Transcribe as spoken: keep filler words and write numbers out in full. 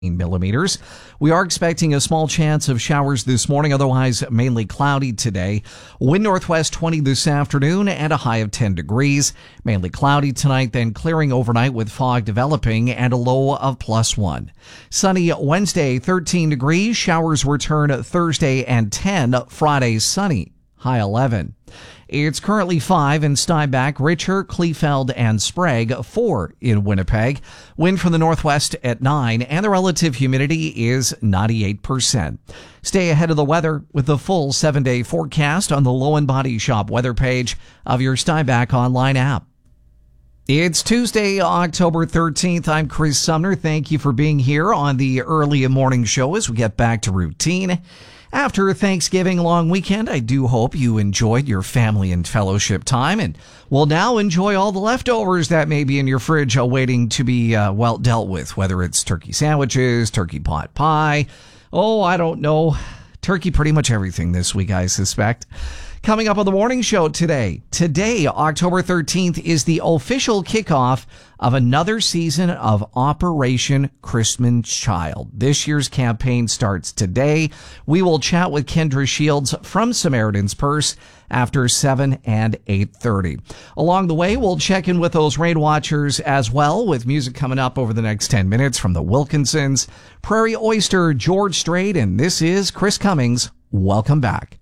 millimeters. We are expecting a small chance of showers this morning, otherwise mainly cloudy today. Wind northwest twenty this afternoon and a high of ten degrees. Mainly cloudy tonight, then clearing overnight with fog developing and a low of plus one. Sunny Wednesday, thirteen degrees. Showers return Thursday and ten. Friday, sunny, high eleven. It's currently five in Steinbach, Richer, Kleefeld, and Sprague, four in Winnipeg. Wind from the northwest at nine, and the relative humidity is ninety-eight percent. Stay ahead of the weather with the full seven-day forecast on the Lowen Body Shop weather page of your Steinbach online app. It's Tuesday, October thirteenth. I'm Chris Sumner. Thank you for being here on the early morning show as we get back to routine. After Thanksgiving long weekend, I do hope you enjoyed your family and fellowship time and will now enjoy all the leftovers that may be in your fridge awaiting to be, uh, well, dealt with, whether it's turkey sandwiches, turkey pot pie. Oh, I don't know. Turkey pretty much everything this week, I suspect. Coming up on the morning show today. Today, October thirteenth, is the official kickoff of another season of Operation Christmas Child. This year's campaign starts today. We will chat with Kendra Shields from Samaritan's Purse after seven and eight thirty. Along the way, we'll check in with those rain watchers as well, with music coming up over the next ten minutes from the Wilkinsons, Prairie Oyster, George Strait, and this is Chris Cummings. Welcome back.